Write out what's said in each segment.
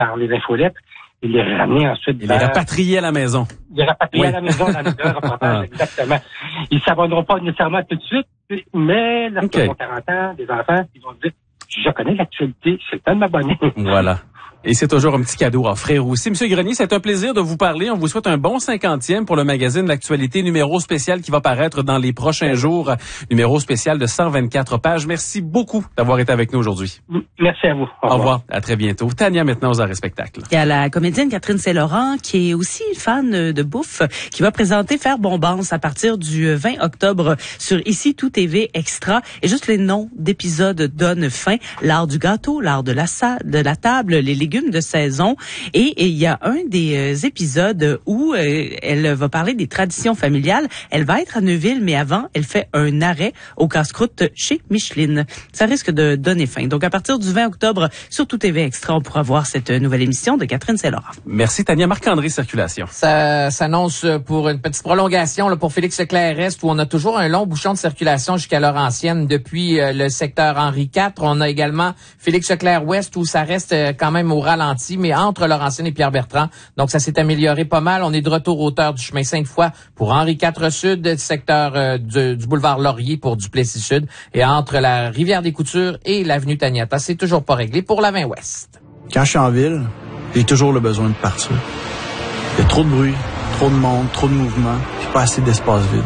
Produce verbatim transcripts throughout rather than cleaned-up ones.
par les infolettes et les ramener ensuite et vers... les rapatrier à la maison. Les rapatrier oui. à la maison dans le reportage, exactement. Ils ne s'abonneront pas nécessairement tout de suite, mais lorsqu'ils okay. ont quarante ans, des enfants, ils vont dire, je connais l'actualité, c'est le temps de m'abonner. Voilà. Et c'est toujours un petit cadeau à offrir aussi. Monsieur Grenier, c'est un plaisir de vous parler. On vous souhaite un bon cinquantième pour le magazine L'Actualité, numéro spécial qui va paraître dans les prochains jours. Numéro spécial de cent vingt-quatre pages. Merci beaucoup d'avoir été avec nous aujourd'hui. Merci à vous. Au revoir. Au revoir. À très bientôt. Tania, maintenant aux arts et spectacles. Il y a la comédienne Catherine Saint-Laurent qui est aussi fan de bouffe qui va présenter Faire Bombance à partir du vingt octobre sur Ici Tout T V Extra. Et juste les noms d'épisodes donnent faim. L'art du gâteau, l'art de la, sa- de la table, les légumes de saison. Et il y a un des euh, épisodes où euh, elle va parler des traditions familiales. Elle va être à Neuville, mais avant, elle fait un arrêt au casse-croûte chez Micheline. Ça risque de donner faim. Donc, à partir du vingt octobre, sur Tout T V Extra, on pourra voir cette nouvelle émission de Catherine Saint-Laurent. Merci, Tania. Marc-André, Circulation. Ça s'annonce pour une petite prolongation là, pour Félix Leclerc-Est, où on a toujours un long bouchon de circulation jusqu'à Laurentienne depuis euh, le secteur Henri quatre. On a également Félix Leclerc-Ouest, où ça reste euh, quand même au ralenti, mais entre Laurentienne et Pierre-Bertrand. Donc, ça s'est amélioré pas mal. On est de retour hauteur du chemin Sainte-Foy pour Henri quatre Sud, secteur euh, du, du boulevard Laurier pour Duplessis Sud. Et entre la rivière des Coutures et l'avenue Taniata, c'est toujours pas réglé pour la vingt Ouest. Quand je suis en ville, j'ai toujours le besoin de partir. Il y a trop de bruit, trop de monde, trop de mouvement, puis pas assez d'espace vide.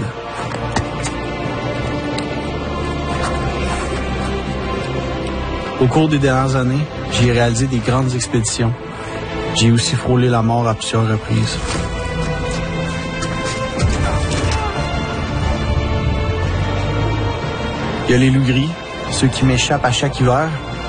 Au cours des dernières années, j'ai réalisé des grandes expéditions. J'ai aussi frôlé la mort à plusieurs reprises. Il y a les loups gris, ceux qui m'échappent à chaque hiver.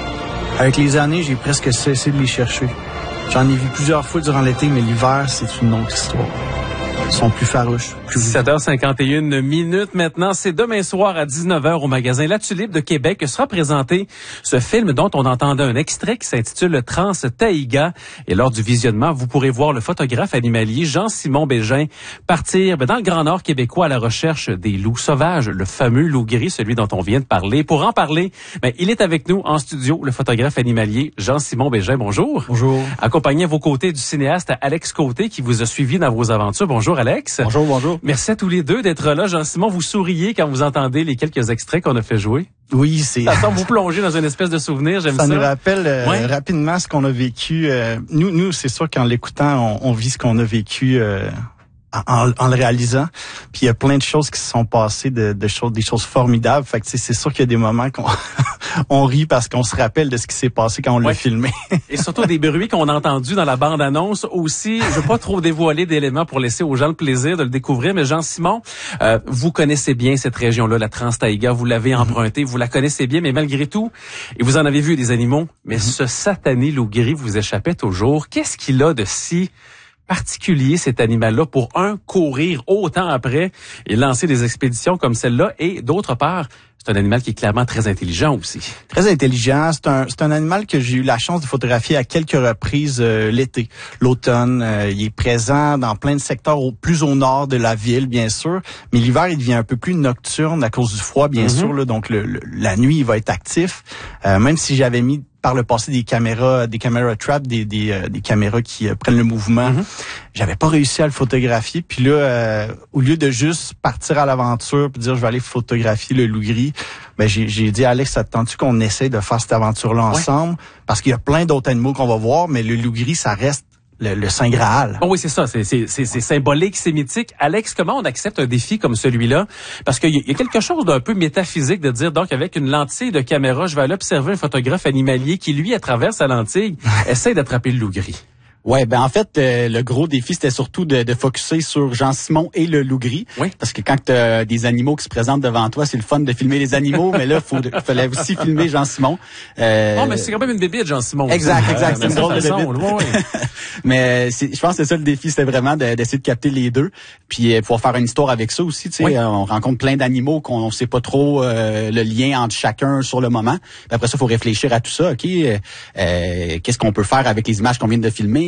Avec les années, j'ai presque cessé de les chercher. J'en ai vu plusieurs fois durant l'été, mais l'hiver, c'est une autre histoire. Ils sont plus farouches. Plus sept heures cinquante et une minutes maintenant. C'est demain soir à dix-neuf heures au magasin La Tulipe de Québec que sera présenté ce film dont on entendait un extrait qui s'intitule Trans Taïga. Et lors du visionnement, vous pourrez voir le photographe animalier Jean-Simon Bégin partir ben, dans le Grand Nord québécois à la recherche des loups sauvages, le fameux loup gris, celui dont on vient de parler. Pour en parler, ben, il est avec nous en studio, le photographe animalier Jean-Simon Bégin. Bonjour. Bonjour. Accompagné à vos côtés du cinéaste Alex Côté qui vous a suivi dans vos aventures. Bonjour Alex. Bonjour, bonjour. Merci à tous les deux d'être là. Jean-Simon, vous souriez quand vous entendez les quelques extraits qu'on a fait jouer. Oui, c'est... Ça semble vous plonger dans une espèce de souvenir, j'aime ça. Ça nous rappelle euh, ouais. rapidement ce qu'on a vécu. Euh, nous, nous, c'est sûr qu'en l'écoutant, on, on vit ce qu'on a vécu euh, en, en le réalisant. Puis il y a plein de choses qui se sont passées, de, de choses, des choses formidables. Fait que c'est sûr qu'il y a des moments qu'on on rit parce qu'on se rappelle de ce qui s'est passé quand on ouais. l'a filmé. Et surtout des bruits qu'on a entendus dans la bande-annonce aussi. Je veux pas trop dévoiler d'éléments pour laisser aux gens le plaisir de le découvrir, mais Jean-Simon, euh, vous connaissez bien cette région-là, la Trans-Taïga, vous l'avez mm-hmm. empruntée, vous la connaissez bien, mais malgré tout, et vous en avez vu des animaux, mais mm-hmm. ce satané loup gris vous échappait toujours. Qu'est-ce qu'il a de si particulier, cet animal-là, pour un, courir autant après et lancer des expéditions comme celle-là, et d'autre part, c'est un animal qui est clairement très intelligent aussi. Très intelligent. C'est un, c'est un animal que j'ai eu la chance de photographier à quelques reprises euh, l'été, l'automne. Euh, il est présent dans plein de secteurs, au, plus au nord de la ville, bien sûr. Mais l'hiver, il devient un peu plus nocturne à cause du froid, bien mm-hmm. sûr. Là, donc, le, le, la nuit, il va être actif. Euh, même si j'avais mis par le passé des caméras, des caméras trap, des des, euh, des caméras qui euh, prennent le mouvement. Mm-hmm. J'avais pas réussi à le photographier. Puis là, euh, au lieu de juste partir à l'aventure puis dire je vais aller photographier le loup gris, ben j'ai j'ai dit à Alex, ça te tente-tu qu'on essaie de faire cette aventure-là ensemble? Ouais. Parce qu'il y a plein d'autres animaux qu'on va voir, mais le loup gris, ça reste le, le Saint Graal. Oh oui, c'est ça. C'est, c'est, c'est, c'est symbolique, c'est mythique. Alex, comment on accepte un défi comme celui-là? Parce qu'il y a quelque chose d'un peu métaphysique de dire, donc, avec une lentille de caméra, je vais aller observer un photographe animalier qui, lui, à travers sa lentille, essaie d'attraper le loup gris. Ouais, ben en fait, euh, le gros défi, c'était surtout de, de focusser sur Jean-Simon et le loup gris. Oui. Parce que quand tu as des animaux qui se présentent devant toi, c'est le fun de filmer les animaux, mais là, il fallait aussi filmer Jean-Simon. Euh, non, mais c'est quand même une bébite, Jean-Simon. Exact, exact. C'est une drôle de façon, bébite. Oui, oui. Mais c'est, je pense que c'est ça le défi, c'était vraiment de, d'essayer de capter les deux, puis euh, pouvoir faire une histoire avec ça aussi. Tu sais, oui. On rencontre plein d'animaux qu'on ne sait pas trop euh, le lien entre chacun sur le moment. Puis après ça, il faut réfléchir à tout ça. Ok, euh, qu'est-ce qu'on peut faire avec les images qu'on vient de filmer?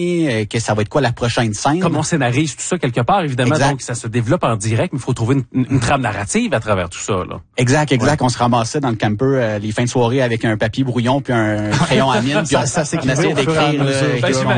tourner, que ça va être quoi la prochaine scène. Comme on scénarise tout ça quelque part, évidemment, exact. Donc ça se développe en direct, mais il faut trouver une, une trame narrative à travers tout ça. Là. Exact, exact. Ouais. On se ramassait dans le camper euh, les fins de soirée avec un papier brouillon puis un crayon à mine. Puis ça, on, ça on s'écrivait essayait au fur et à d'écrire. mesure. là, Ben,